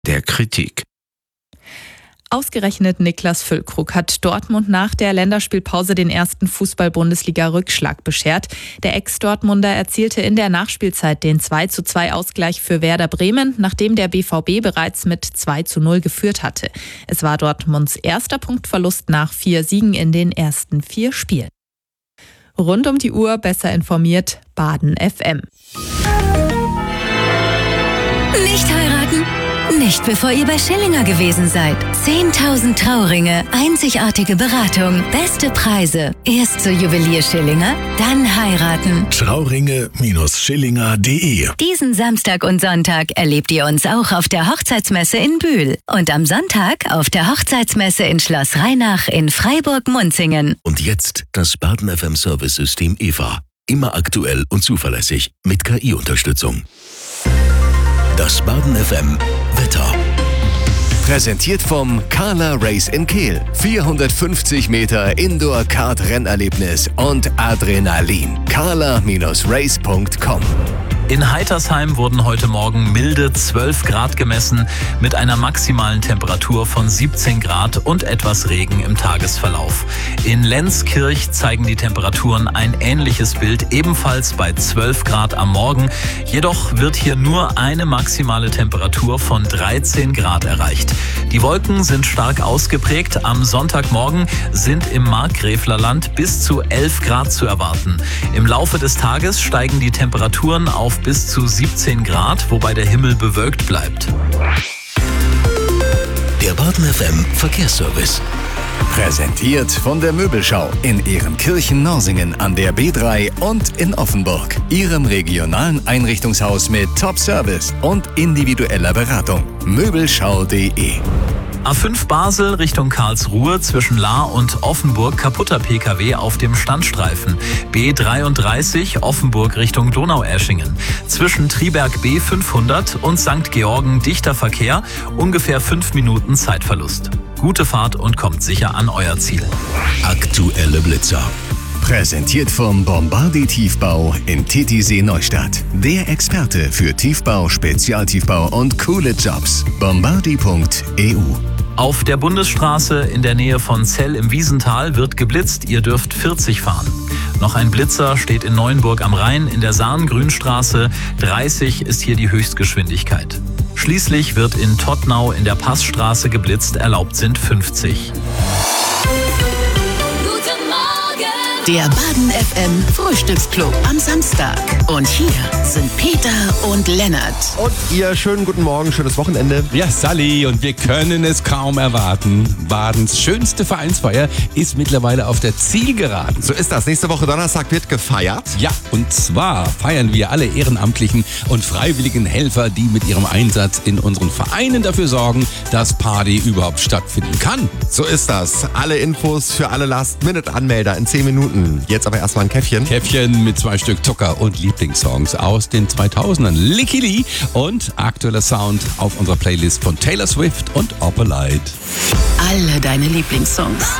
der Kritik. Ausgerechnet Niklas Füllkrug hat Dortmund nach der Länderspielpause den ersten Fußball-Bundesliga-Rückschlag beschert. Der Ex-Dortmunder erzielte in der Nachspielzeit den 2:2-Ausgleich für Werder Bremen, nachdem der BVB bereits mit 2:0 geführt hatte. Es war Dortmunds erster Punktverlust nach 4 Siegen in den ersten 4 Spielen. Rund um die Uhr besser informiert, Baden FM. Nicht heiraten? Nicht bevor ihr bei Schillinger gewesen seid. 10.000 Trauringe, einzigartige Beratung, beste Preise. Erst zur Juwelier Schillinger, dann heiraten. Trauringe-Schillinger.de. Diesen Samstag und Sonntag erlebt ihr uns auch auf der Hochzeitsmesse in Bühl. Und am Sonntag auf der Hochzeitsmesse in Schloss Rheinach in Freiburg-Munzingen. Und jetzt das Baden FM Service-System EVA. Immer aktuell und zuverlässig mit KI-Unterstützung. Das Baden FM Wetter. Präsentiert vom Carla Race in Kehl. 450 Meter Indoor-Kart-Rennerlebnis und Adrenalin. carla-race.com. In Heitersheim wurden heute Morgen milde 12 Grad gemessen mit einer maximalen Temperatur von 17 Grad und etwas Regen im Tagesverlauf. In Lenzkirch zeigen die Temperaturen ein ähnliches Bild, ebenfalls bei 12 Grad am Morgen. Jedoch wird hier nur eine maximale Temperatur von 13 Grad erreicht. Die Wolken sind stark ausgeprägt. Am Sonntagmorgen sind im Markgräflerland bis zu 11 Grad zu erwarten. Im Laufe des Tages steigen die Temperaturen auf bis zu 17 Grad, wobei der Himmel bewölkt bleibt. Der Baden FM Verkehrsservice. Präsentiert von der Möbelschau in Ehrenkirchen-Norsingen an der B3 und in Offenburg. Ihrem regionalen Einrichtungshaus mit Top-Service und individueller Beratung. Möbelschau.de. A5 Basel Richtung Karlsruhe zwischen Lahr und Offenburg kaputter PKW auf dem Standstreifen. B33 Offenburg Richtung Donaueschingen. Zwischen Triberg B500 und St. Georgen dichter Verkehr, ungefähr 5 Minuten Zeitverlust. Gute Fahrt und kommt sicher an euer Ziel. Aktuelle Blitzer. Präsentiert vom Bombardi Tiefbau in Titisee Neustadt. Der Experte für Tiefbau, Spezialtiefbau und coole Jobs. Bombardi.eu. Auf der Bundesstraße in der Nähe von Zell im Wiesental wird geblitzt. Ihr dürft 40 fahren. Noch ein Blitzer steht in Neuenburg am Rhein in der Saargrünstraße. 30 ist hier die Höchstgeschwindigkeit. Schließlich wird in Tottnau in der Passstraße geblitzt. Erlaubt sind 50. Der Baden FM Frühstücksclub am Samstag. Und hier sind Peter und Lennart. Und ihr schönen guten Morgen, schönes Wochenende. Ja, Sally, und wir können es kaum erwarten. Badens schönste Vereinsfeier ist mittlerweile auf der Zielgeraden. So ist das. Nächste Woche Donnerstag wird gefeiert. Ja, und zwar feiern wir alle ehrenamtlichen und freiwilligen Helfer, die mit ihrem Einsatz in unseren Vereinen dafür sorgen, dass Party überhaupt stattfinden kann. So ist das. Alle Infos für alle Last-Minute-Anmelder in 10 Minuten. Jetzt aber erstmal ein Käffchen. Käffchen mit 2 Stück Zucker und Lieblingssongs aus den 2000ern. Licky Lee und aktueller Sound auf unserer Playlist von Taylor Swift und Opalite. Alle deine Lieblingssongs.